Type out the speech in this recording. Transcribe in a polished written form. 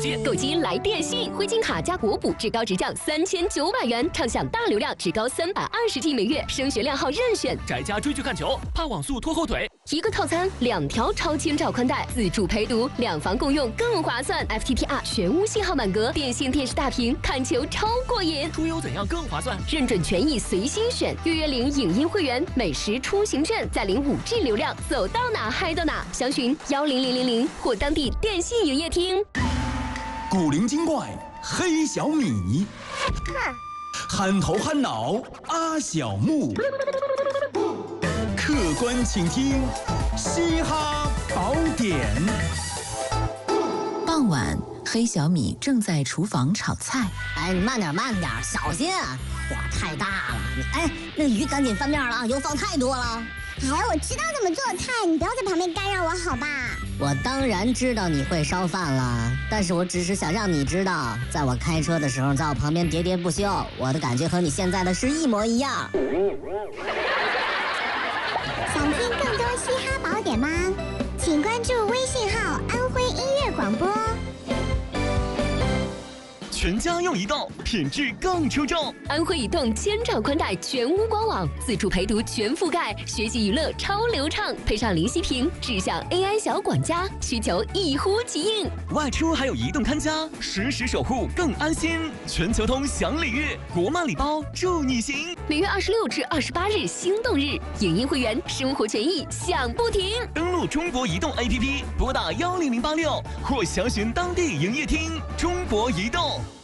机。 购机来电信，汇金卡加国补，至高直降3900元，畅享大流量，至高320G 每月，升学量号任选。 宅家追剧看球，怕网速拖后腿。 一个套餐2条超千兆宽带，自助陪读，2房共用更划算。FTTR 全屋信号满格，电信电视大屏，看球超过瘾。 出游怎样更划算？ 认准权益随心选，月领影音会员，美食出行券，再领5G 流量，走到哪嗨到哪。详询10000或当地电信营业厅。 古灵精怪黑小米，憨头憨脑阿小木，客观倾听嘻哈宝典。 傍晚，黑小米正在厨房炒菜。 哎，你慢点，小心啊！火太大了。哎，那鱼赶紧翻面了，油放太多了。 哎，我知道怎么做菜，你不要在旁边干扰我好吧？ 我当然知道你会烧饭了，但是我只是想让你知道，在我开车的时候，在我旁边喋喋不休，我的感觉和你现在的是一模一样。 想听更多嘻哈宝典吗？请关注微信号安徽音乐广播。 全家用移动，品质更出众。 安徽移动千兆宽带全屋官网，自助陪读全覆盖，学习娱乐超流畅，配上零息屏，智享 AI 小管家，需求一呼即应。 外出还有移动看家，实时守护更安心。全球通享礼遇，国漫礼包祝你行。 每月26至28日心动日，影音会员生活权益享不停。 登录中国移动 APP，拨打10086或详询当地营业厅。中国移动。